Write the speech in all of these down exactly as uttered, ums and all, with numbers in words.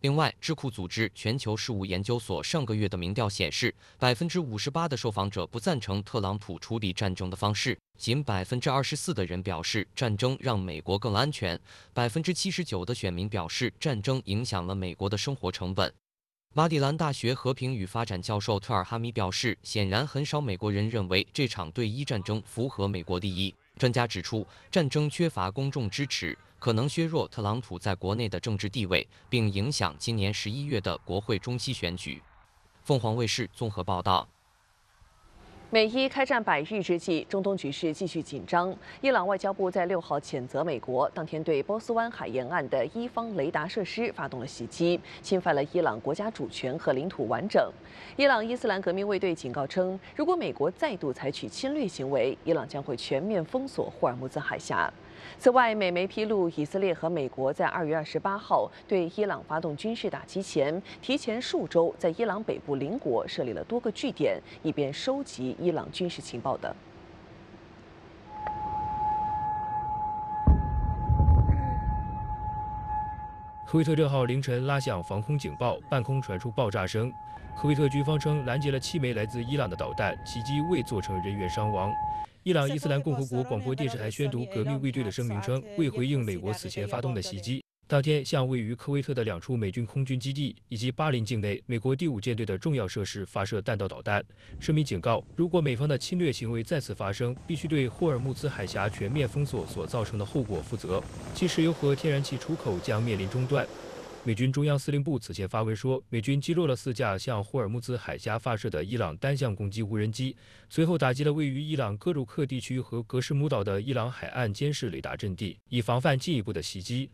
另外，智库组织全球事务研究所上个月的民调显示，百分之五十八的受访者不赞成特朗普处理战争的方式，仅百分之二十四的人表示战争让美国更安全，百分之七十九的选民表示战争影响了美国的生活成本。马里兰大学和平与发展教授特尔哈米表示，显然很少美国人认为这场对伊战争符合美国利益。专家指出，战争缺乏公众支持，可能削弱特朗普在国内的政治地位，并影响今年十一月的国会中期选举。凤凰卫视综合报道。 美伊开战百日之际，中东局势继续紧张。伊朗外交部在六号谴责美国当天对波斯湾海沿岸的伊方雷达设施发动了袭击，侵犯了伊朗国家主权和领土完整。伊朗伊斯兰革命卫队警告称，如果美国再度采取侵略行为，伊朗将会全面封锁霍尔木兹海峡。此外，美媒披露，以色列和美国在二月二十八号对伊朗发动军事打击前，提前数周在伊朗北部邻国设立了多个据点，以便收集伊朗军事情报等。 科威特六号凌晨拉响防空警报，半空传出爆炸声。科威特军方称拦截了七枚来自伊朗的导弹，袭击未造成人员伤亡。伊朗伊斯兰共和国广播电视台宣读革命卫队的声明称，为回应美国此前发动的袭击，当天向位于科威特的两处美军空军基地以及巴林境内美国第五舰队的重要设施发射弹道导弹。声明警告，如果美方的侵略行为再次发生，必须对霍尔木兹海峡全面封锁所造成的后果负责，其石油和天然气出口将面临中断。美军中央司令部此前发文说，美军击落了四架向霍尔木兹海峡发射的伊朗单向攻击无人机，随后打击了位于伊朗戈鲁克地区和格什姆岛的伊朗海岸监视雷达阵地，以防范进一步的袭击。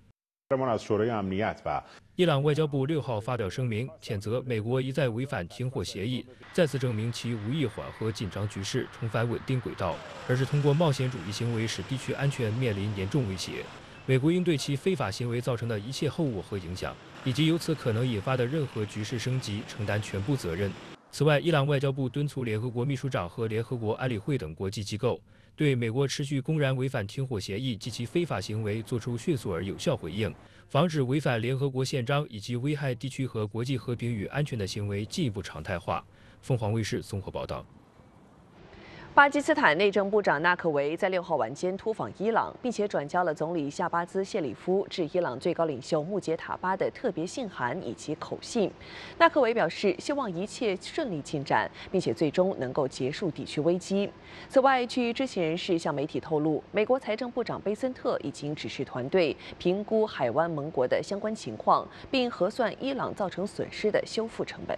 伊朗外交部六号发表声明，谴责美国一再违反停火协议，再次证明其无意缓和紧张局势，重返稳定轨道，而是通过冒险主义行为使地区安全面临严重威胁。美国应对其非法行为造成的一切后果和影响，以及由此可能引发的任何局势升级，承担全部责任。此外，伊朗外交部敦促联合国秘书长和联合国安理会等国际机构，对美国持续公然违反停火协议及其非法行为作出迅速而有效回应，防止违反联合国宪章以及危害地区和国际和平与安全的行为进一步常态化。凤凰卫视综合报道。 巴基斯坦内政部长纳克维在六号晚间突访伊朗，并且转交了总理夏巴兹谢里夫致伊朗最高领袖穆杰塔巴的特别信函以及口信。纳克维表示，希望一切顺利进展，并且最终能够结束地区危机。此外，据知情人士向媒体透露，美国财政部长贝森特已经指示团队评估海湾盟国的相关情况，并核算伊朗造成损失的修复成本。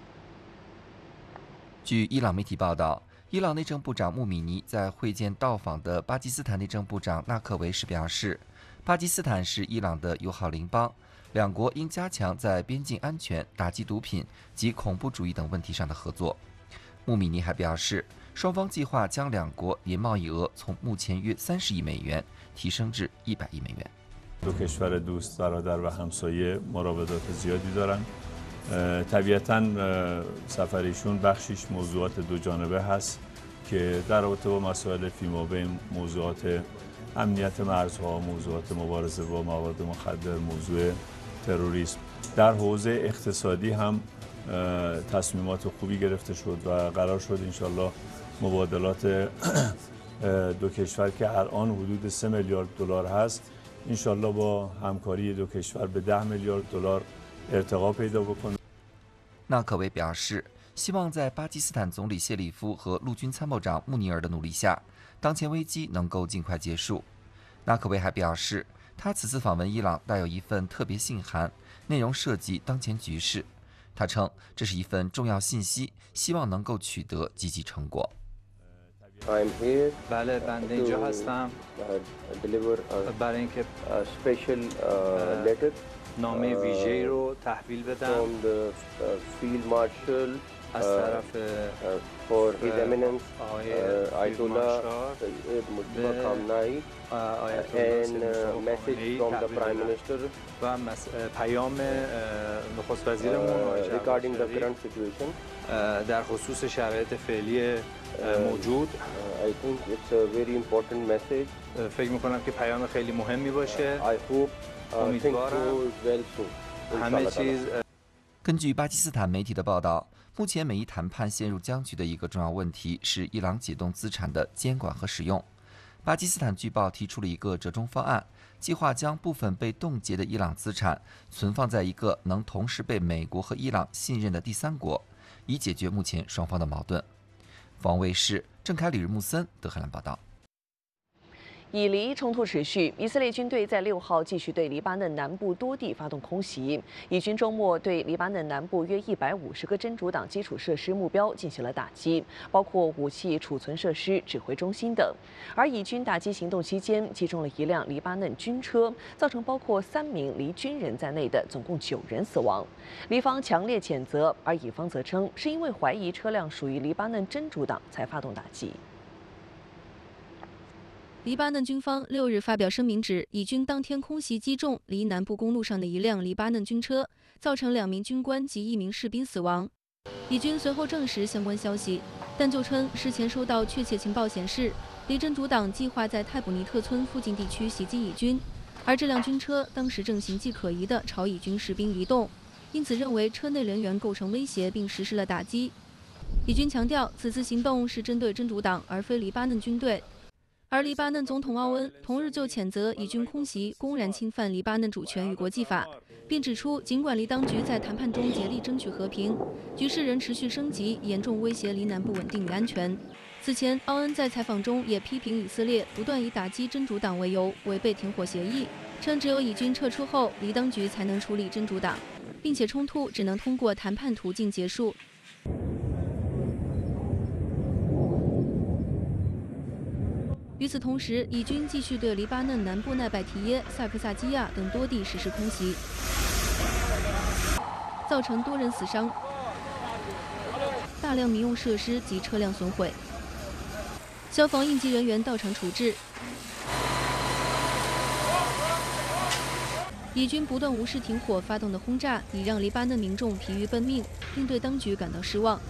据伊朗媒体报道，伊朗内政部长穆米尼在会见到访的巴基斯坦内政部长纳克维时表示，巴基斯坦是伊朗的友好邻邦，两国应加强在边境安全、打击毒品及恐怖主义等问题上的合作。穆米尼还表示，双方计划将两国年贸易额从目前约三十亿美元提升至一百亿美元。 دو کشور دوست برادر و همسایه مراودات زیادی دارند. طبیعتاً سفر ایشون بخشیش موضوعات دو جانبه هست که در رابطه با مسائل فیمابین، موضوعات امنیت مرزها، موضوعات مبارزه با مواد مخدر، موضوع تروریسم. در حوزه اقتصادی هم تصمیمات خوبی گرفته شد و قرار شد انشالله مبادلات دو کشور که الان حدود سه میلیارد دلار هست انشالله با همکاری دو کشور به ده میلیارد دلار ارتقا پیدا بکنه. 纳克维表示，希望在巴基斯坦总理谢里夫和陆军参谋长穆尼尔的努力下，当前危机能够尽快结束。纳克维还表示，他此次访问伊朗带有一份特别信函，内容涉及当前局势。他称这是一份重要信息，希望能够取得积极成果。 I'm here بله بنده اینجا هستم برای اینکه special letter نامه ویژه‌ای رو تحویل بدم from the field marshal از طرف for his eminence Ayatollah Mujtaba Khamenei and message from the prime minister و پیام نخست وزیرمون regarding the current situation در خصوص شرایط فعلی موجود. I think it's a very important message. فکر می‌کنم که پیام خیلی مهمی باشه. I hope things go well soon. همه چیز 根据巴基斯坦媒体的报道，目前美伊谈判陷入僵局的一个重要问题是伊朗解冻资产的监管和使用。巴基斯坦据报提出了一个折中方案，计划将部分被冻结的伊朗资产存放在一个能同时被美国和伊朗信任的第三国，以解决目前双方的矛盾。防卫士郑凯里日穆森德黑兰报道。 以黎冲突持续，以色列军队在六号继续对黎巴嫩南部多地发动空袭。以军周末对黎巴嫩南部约一百五十个真主党基础设施目标进行了打击，包括武器储存设施、指挥中心等。而以军打击行动期间，击中了一辆黎巴嫩军车，造成包括三名黎军人在内的总共九人死亡。黎方强烈谴责，而以方则称是因为怀疑车辆属于黎巴嫩真主党才发动打击。 黎巴嫩军方六日发表声明指，以军当天空袭击中黎南部公路上的一辆黎巴嫩军车，造成两名军官及一名士兵死亡。以军随后证实相关消息，但就称事前收到确切情报显示，黎真主党计划在泰卜尼特村附近地区袭击以军，而这辆军车当时正形迹可疑地朝以军士兵移动，因此认为车内人员构成威胁，并实施了打击。以军强调，此次行动是针对真主党，而非黎巴嫩军队。 而黎巴嫩总统奥恩同日就谴责以军空袭公然侵犯黎巴嫩主权与国际法，并指出，尽管黎当局在谈判中竭力争取和平，局势仍持续升级，严重威胁黎南部稳定与安全。此前，奥恩在采访中也批评以色列不断以打击真主党为由，违背停火协议，称只有以军撤出后，黎当局才能处理真主党，并且冲突只能通过谈判途径结束。 与此同时，以军继续对黎巴嫩南部奈拜提耶、萨克萨基亚等多地实施空袭，造成多人死伤，大量民用设施及车辆损毁。消防应急人员到场处置。以军不断无视停火发动的轰炸，已让黎巴嫩民众疲于奔命，并对当局感到失望。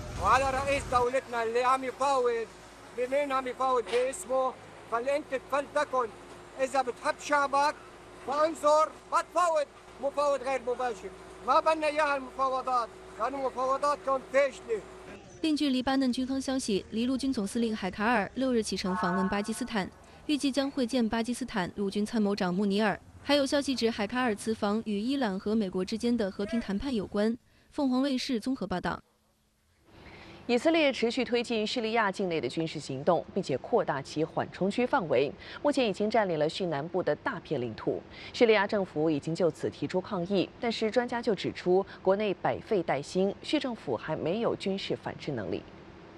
بمين عم يفاوض باسمه فالانت فلتكن اذا بتحب شعبك فانظر ما تفاوض مفاوض غير مباشر ما بدنا اياها المفاوضات كانوا مفاوضاتكم فاشله 另据黎巴嫩军方消息，黎陆军总司令海卡尔六日启程访问巴基斯坦，预计将会见巴基斯坦陆军参谋长穆尼尔。还有消息指，海卡尔此访与伊朗和美国之间的和平谈判有关。凤凰卫视综合报道。 以色列持续推进叙利亚境内的军事行动，并且扩大其缓冲区范围。目前已经占领了叙南部的大片领土。叙利亚政府已经就此提出抗议，但是专家就指出，国内百废待兴，叙政府还没有军事反制能力。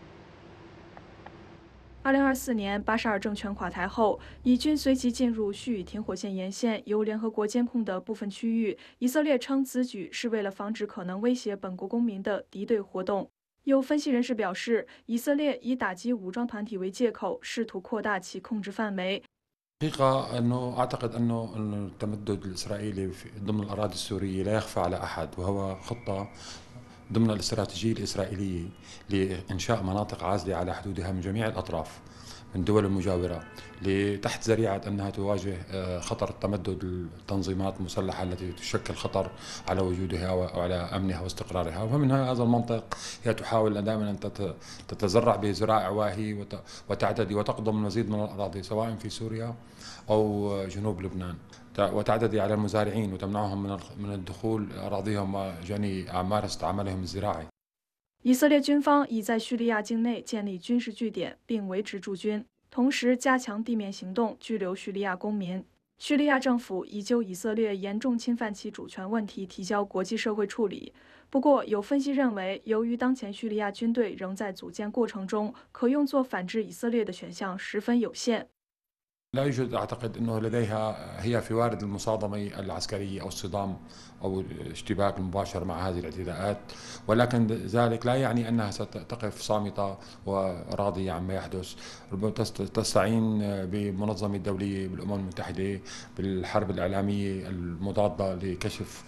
二零二四年，巴沙尔政权垮台后，以军随即进入叙以停火线沿线由联合国监控的部分区域。以色列称此举是为了防止可能威胁本国公民的敌对活动。有分析人士表示，以色列以打击武装团体为借口，试图扩大其控制范围。 حقيقة أنه أعتقد أنه التمدد الإسرائيلي ضمن الأراضي السورية لا يخفى على أحد، وهو خطة ضمن الاستراتيجية الإسرائيلية لإنشاء مناطق عازلة على حدودها من جميع الأطراف من الدول المجاورة تحت ذريعة أنها تواجه خطر تمدد التنظيمات المسلحة التي تشكل خطر على وجودها وعلى أمنها واستقرارها. ومن هذا المنطق هي تحاول دائما أن تتزرع بزراع واهي وتعتدي وتقضم المزيد من الأراضي سواء في سوريا أو جنوب لبنان، وتعتدي على المزارعين وتمنعهم من من الدخول أراضيهم وجني ممارسة عملهم الزراعي. 以色列军方已在叙利亚境内建立军事据点，并维持驻军，同时加强地面行动，拘留叙利亚公民。叙利亚政府已就以色列严重侵犯其主权问题提交国际社会处理。不过，有分析认为，由于当前叙利亚军队仍在组建过程中，可用作反制以色列的选项十分有限。 لا يوجد أعتقد أنه لديها هي في وارد المصادمة العسكرية أو الصدام أو الاشتباك المباشر مع هذه الاعتداءات، ولكن ذلك لا يعني أنها ستقف صامتة وراضية عما يحدث. ربما تستعين بمنظمة دولية بالأمم المتحدة بالحرب الإعلامية المضادة لكشف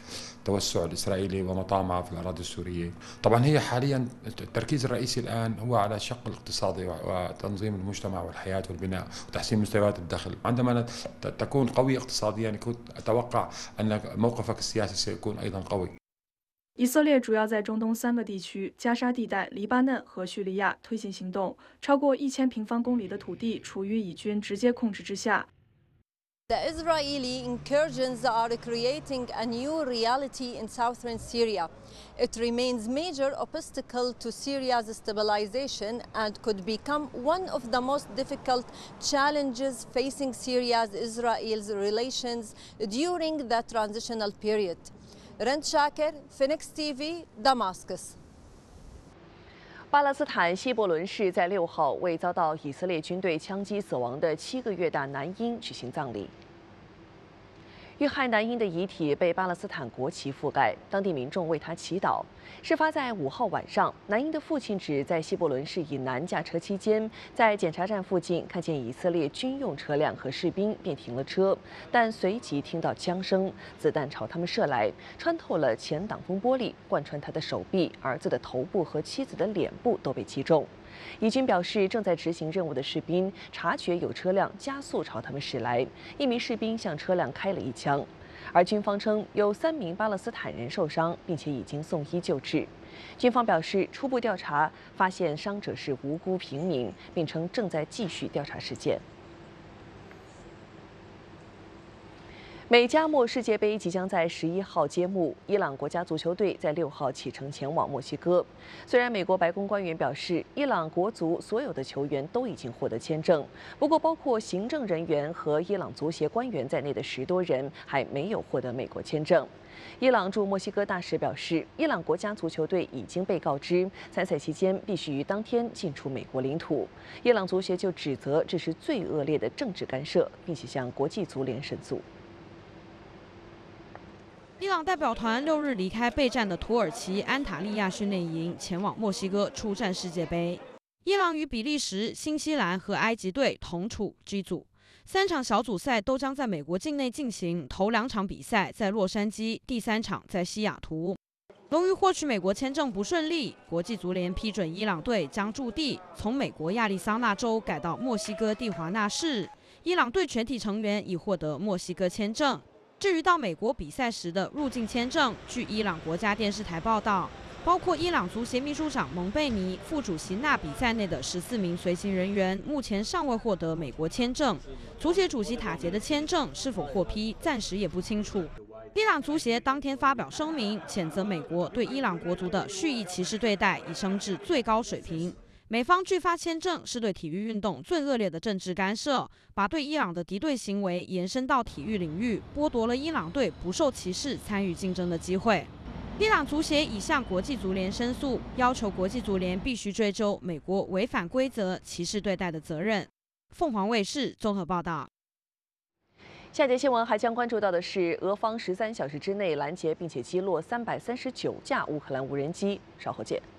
التوسع الإسرائيلي ومطامعه في الأراضي السورية. طبعا هي حاليا التركيز الرئيسي الآن هو على الشق الاقتصادي وتنظيم المجتمع والحياة والبناء وتحسين مستويات الدخل. عندما تكون قوي اقتصاديا يكون أتوقع أن موقفك السياسي سيكون أيضا قوي. 以色列主要在中东三个地区加沙地带、黎巴嫩和叙利亚推进行动，超过一千平方公里的土地处于以军直接控制之下。 The Israeli incursions are creating a new reality in southern Syria. It remains major obstacle to Syria's stabilization and could become one of the most difficult challenges facing Syria's Israel's relations during the transitional period. Rand Shaker, Phoenix T V, Damascus. 巴勒斯坦希伯伦市在六号为遭到以色列军队枪击死亡的七个月大男婴举行葬礼。遇害男婴的遗体被巴勒斯坦国旗覆盖，当地民众为他祈祷。事发在五号晚上，男婴的父亲指在希伯伦市以南驾车期间，在检查站附近看见以色列军用车辆和士兵，便停了车，但随即听到枪声，子弹朝他们射来，穿透了前挡风玻璃，贯穿他的手臂、儿子的头部和妻子的脸部都被击中。 以军表示，正在执行任务的士兵察觉有车辆加速朝他们驶来，一名士兵向车辆开了一枪。而军方称有三名巴勒斯坦人受伤，并且已经送医救治。军方表示，初步调查发现伤者是无辜平民，并称正在继续调查事件。 美加墨世界杯即将在十一号揭幕，伊朗国家足球队在六号启程前往墨西哥。虽然美国白宫官员表示，伊朗国足所有的球员都已经获得签证，不过包括行政人员和伊朗足协官员在内的十多人还没有获得美国签证。伊朗驻墨西哥大使表示，伊朗国家足球队已经被告知，参赛期间必须于当天进出美国领土。伊朗足协就指责这是最恶劣的政治干涉，并且向国际足联申诉。 伊朗代表团六日离开备战的土耳其安塔利亚训练营，前往墨西哥出战世界杯。伊朗与比利时、新西兰和埃及队同处 G 组，三场小组赛都将在美国境内进行，头两场比赛在洛杉矶，第三场在西雅图。由于获取美国签证不顺利，国际足联批准伊朗队将驻地从美国亚利桑那州改到墨西哥蒂华纳市。伊朗队全体成员已获得墨西哥签证。 至于到美国比赛时的入境签证，据伊朗国家电视台报道，包括伊朗足协秘书长蒙贝尼、副主席纳比在内的十四名随行人员，目前尚未获得美国签证。足协主席塔杰的签证是否获批，暂时也不清楚。伊朗足协当天发表声明，谴责美国对伊朗国足的蓄意歧视对待，已升至最高水平。 美方拒发签证是对体育运动最恶劣的政治干涉，把对伊朗的敌对行为延伸到体育领域，剥夺了伊朗队不受歧视参与竞争的机会。伊朗足协已向国际足联申诉，要求国际足联必须追究美国违反规则、歧视对待的责任。凤凰卫视综合报道。 下节新闻还将关注到的是，俄方十三小时之内拦截并且击落三百三十九架乌克兰无人机。稍后见。